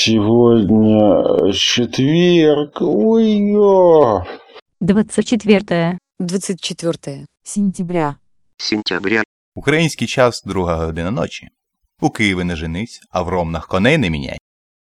Сегодня четверг. Ой-ё. 24 сентября. Український час 2 година ночі. У Києві не женись, а в Ромнах коней не міняй.